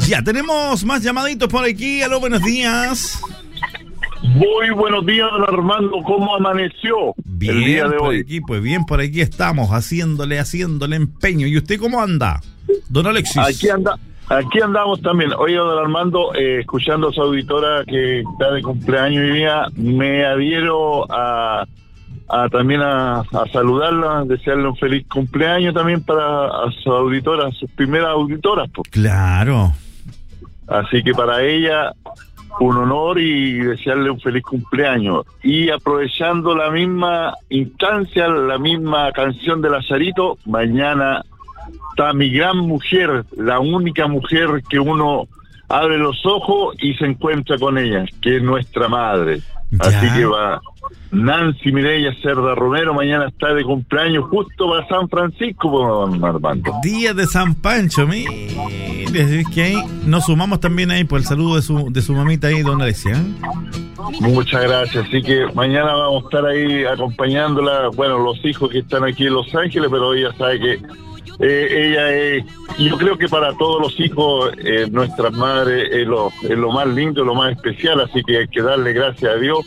Ya tenemos más llamaditos por aquí. Aló, buenos días. Muy buenos días, don Armando. ¿Cómo amaneció Bien, el día de por hoy? aquí, pues bien, por aquí estamos haciéndole empeño. ¿Y usted cómo anda, don Alexis? Aquí andamos también. Oye, don Armando, escuchando a su auditora que está de cumpleaños hoy día, me adhiero también a saludarla, desearle un feliz cumpleaños también a su auditora, sus primeras auditoras, pues. Claro. Así que para ella un honor y desearle un feliz cumpleaños. Y aprovechando la misma instancia, la misma canción de Lazarito, mañana está mi gran mujer, la única mujer que uno abre los ojos y se encuentra con ella, que es nuestra madre. Ya. Así que va Nancy Mireya Cerda Romero, mañana está de cumpleaños justo para San Francisco, don Armando. Día de San Pancho, mire, es que ahí nos sumamos también ahí por el saludo de su mamita ahí, don Alexia. Muchas gracias, así que mañana vamos a estar ahí acompañándola, bueno, los hijos que están aquí en Los Ángeles, pero ella sabe que ella es, yo creo que para todos los hijos, nuestras madres es lo más lindo, lo más especial, así que hay que darle gracias a Dios.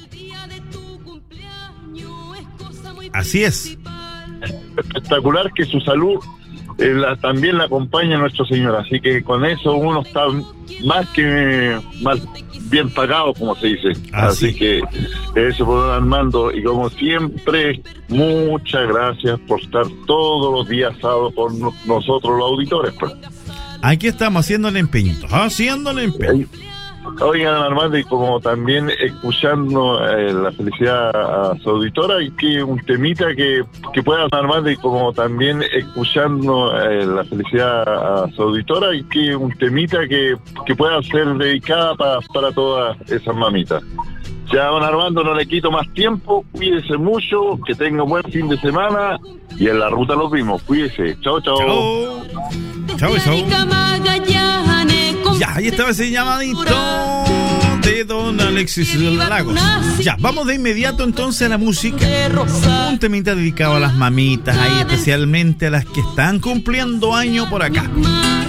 Así es. Espectacular que su salud también la acompaña nuestro Señor, así que con eso uno está más bien pagado, como se dice. Así que eso por don Armando, y como siempre, muchas gracias por estar todos los días sábados con nosotros los auditores, pues. Aquí estamos haciéndole empeño. Oigan, Armando, y como también escuchando la felicidad a su auditora, y que un temita que pueda, Armando, y como también escuchando la felicidad a su auditora, y que un temita que pueda ser dedicada para todas esas mamitas. Ya, don Armando, no le quito más tiempo, cuídese mucho, que tenga un buen fin de semana, y en la ruta los vimos, cuídese, chao. Chao. Ya, ahí estaba ese llamadito de don Alexis Lagos. Ya, vamos de inmediato entonces a la música. Un temita dedicado a las mamitas, ahí especialmente a las que están cumpliendo año por acá.